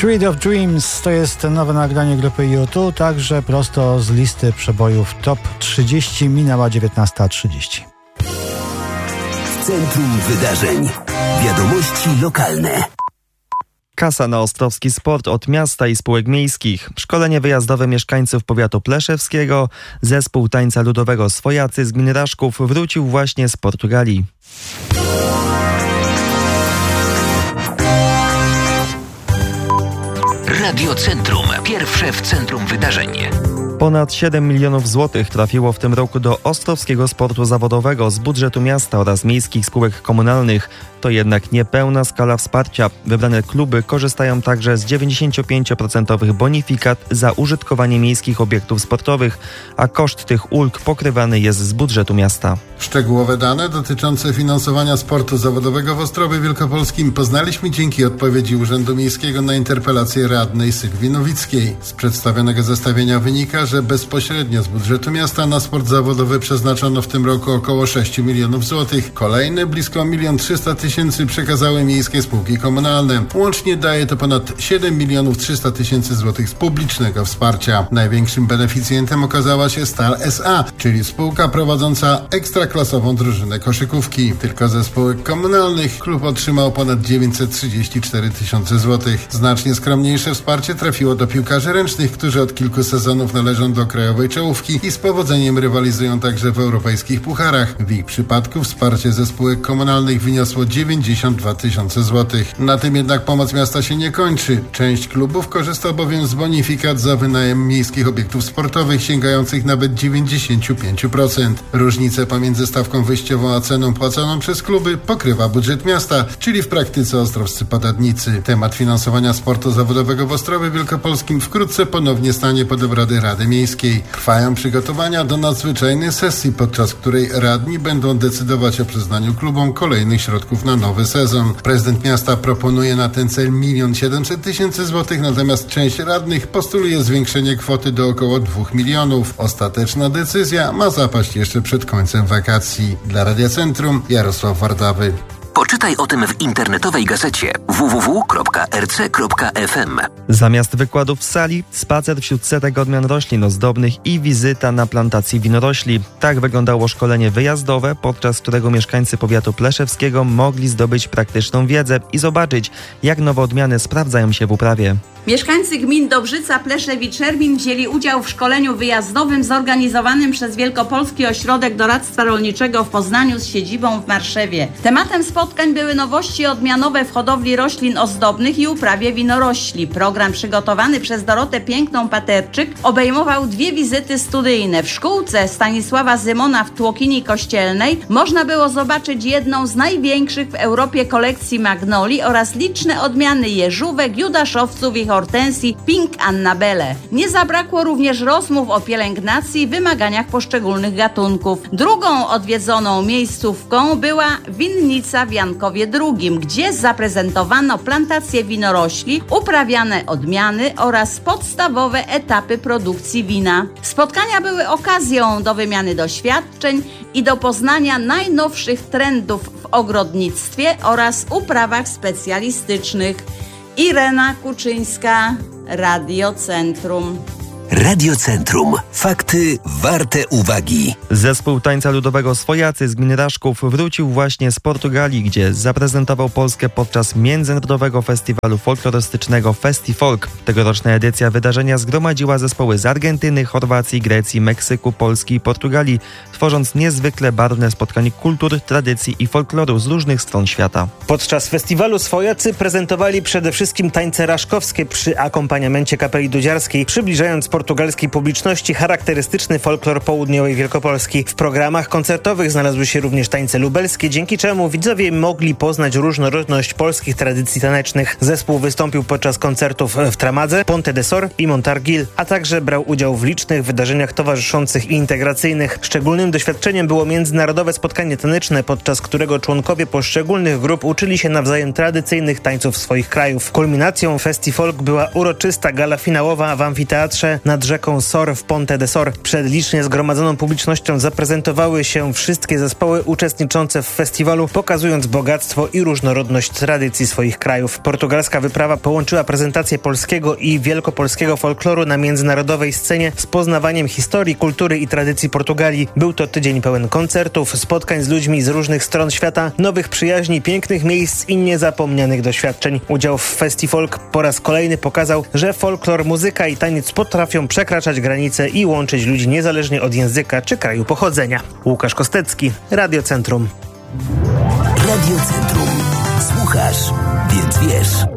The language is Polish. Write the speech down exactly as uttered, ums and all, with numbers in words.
Street of Dreams to jest nowe nagranie grupy U dwa, także prosto z listy przebojów Top trzydzieści, minęła dziewiętnasta trzydzieści. W centrum wydarzeń. Wiadomości lokalne. Kasa na ostrowski sport od miasta i spółek miejskich. Szkolenie wyjazdowe mieszkańców powiatu pleszewskiego. Zespół tańca ludowego Swojacy z gminy Raszków wrócił właśnie z Portugalii. Radio Centrum. Pierwsze w centrum wydarzeń. Ponad siedem milionów złotych trafiło w tym roku do ostrowskiego sportu zawodowego z budżetu miasta oraz miejskich spółek komunalnych. To jednak niepełna skala wsparcia. Wybrane kluby korzystają także z dziewięćdziesięciopięcioprocentowych bonifikat za użytkowanie miejskich obiektów sportowych, a koszt tych ulg pokrywany jest z budżetu miasta. Szczegółowe dane dotyczące finansowania sportu zawodowego w Ostrowie Wielkopolskim poznaliśmy dzięki odpowiedzi Urzędu Miejskiego na interpelację radnej Sylwii Nowickiej. Z przedstawionego zestawienia wynika, że bezpośrednio z budżetu miasta na sport zawodowy przeznaczono w tym roku około sześć milionów złotych. Kolejne blisko milion trzysta tysięcy przekazały miejskie spółki komunalne. Łącznie daje to ponad siedem milionów trzysta tysięcy złotych z publicznego wsparcia. Największym beneficjentem okazała się Stal S A, czyli spółka prowadząca ekstraklasową drużynę koszykówki. Tylko ze spółek komunalnych klub otrzymał ponad dziewięćset trzydzieści cztery tysiące złotych. Znacznie skromniejsze wsparcie trafiło do piłkarzy ręcznych, którzy od kilku sezonów należą do krajowej czołówki i z powodzeniem rywalizują także w europejskich pucharach. W ich przypadku wsparcie ze spółek komunalnych wyniosło dziewięćdziesiąt dwa tysiące złotych. Na tym jednak pomoc miasta się nie kończy. Część klubów korzysta bowiem z bonifikat za wynajem miejskich obiektów sportowych sięgających nawet dziewięćdziesiąt pięć procent. Różnicę pomiędzy stawką wyjściową a ceną płaconą przez kluby pokrywa budżet miasta, czyli w praktyce ostrowscy podatnicy. Temat finansowania sportu zawodowego w Ostrowie Wielkopolskim wkrótce ponownie stanie pod obrady Rady Miejskiej. Trwają przygotowania do nadzwyczajnej sesji, podczas której radni będą decydować o przyznaniu klubom kolejnych środków na nowy sezon. Prezydent miasta proponuje na ten cel milion siedemset tysięcy złotych, natomiast część radnych postuluje zwiększenie kwoty do około dwóch milionów. Ostateczna decyzja ma zapaść jeszcze przed końcem wakacji. Dla Radia Centrum Jarosław Wardawy. Poczytaj o tym w internetowej gazecie w w w kropka r c kropka f m. Zamiast wykładów w sali, spacer wśród setek odmian roślin ozdobnych i wizyta na plantacji winorośli. Tak wyglądało szkolenie wyjazdowe, podczas którego mieszkańcy powiatu pleszewskiego mogli zdobyć praktyczną wiedzę i zobaczyć, jak nowe odmiany sprawdzają się w uprawie. Mieszkańcy gmin Dobrzyca, Pleszew i Czerwin wzięli udział w szkoleniu wyjazdowym zorganizowanym przez Wielkopolski Ośrodek Doradztwa Rolniczego w Poznaniu z siedzibą w Marszewie. Tematem spotkań były nowości odmianowe w hodowli roślin ozdobnych i uprawie winorośli. Program przygotowany przez Dorotę Piękną-Paterczyk obejmował dwie wizyty studyjne. W szkółce Stanisława Zymona w Tłokini Kościelnej można było zobaczyć jedną z największych w Europie kolekcji magnolii oraz liczne odmiany jeżówek, judaszowców i hortensji Pink Annabelle. Nie zabrakło również rozmów o pielęgnacji i wymaganiach poszczególnych gatunków. Drugą odwiedzoną miejscówką była winnica w Jankowie drugim, gdzie zaprezentowano plantacje winorośli, uprawiane odmiany oraz podstawowe etapy produkcji wina. Spotkania były okazją do wymiany doświadczeń i do poznania najnowszych trendów w ogrodnictwie oraz uprawach specjalistycznych. Irena Kuczyńska, Radio Centrum. Radio Centrum. Fakty warte uwagi. Zespół tańca ludowego Swojacy z gminy Raszków wrócił właśnie z Portugalii, gdzie zaprezentował Polskę podczas międzynarodowego festiwalu folklorystycznego FestiFolk. Tegoroczna edycja wydarzenia zgromadziła zespoły z Argentyny, Chorwacji, Grecji, Meksyku, Polski i Portugalii, tworząc niezwykle barwne spotkanie kultur, tradycji i folkloru z różnych stron świata. Podczas festiwalu Swojacy prezentowali przede wszystkim tańce raszkowskie przy akompaniamencie kapeli dudziarskiej, przybliżając portugalskiej publiczności charakterystyczny folklor południowej Wielkopolski. W programach koncertowych znalazły się również tańce lubelskie, dzięki czemu widzowie mogli poznać różnorodność polskich tradycji tanecznych. Zespół wystąpił podczas koncertów w Tramadze, Ponte de Sor i Montargil, a także brał udział w licznych wydarzeniach towarzyszących i integracyjnych. Szczególnym doświadczeniem było międzynarodowe spotkanie taneczne, podczas którego członkowie poszczególnych grup uczyli się nawzajem tradycyjnych tańców swoich krajów. Kulminacją FestiFolk była uroczysta gala finałowa w amfiteatrze nad rzeką Sor w Ponte de Sor. Przed licznie zgromadzoną publicznością zaprezentowały się wszystkie zespoły uczestniczące w festiwalu, pokazując bogactwo i różnorodność tradycji swoich krajów. Portugalska wyprawa połączyła prezentację polskiego i wielkopolskiego folkloru na międzynarodowej scenie z poznawaniem historii, kultury i tradycji Portugalii. Był to tydzień pełen koncertów, spotkań z ludźmi z różnych stron świata, nowych przyjaźni, pięknych miejsc i niezapomnianych doświadczeń. Udział w Festifolk po raz kolejny pokazał, że folklor, muzyka i taniec potrafią przekraczać granice i łączyć ludzi niezależnie od języka czy kraju pochodzenia. Łukasz Kostecki, Radio Centrum. Radio Centrum. Słuchasz, więc wiesz.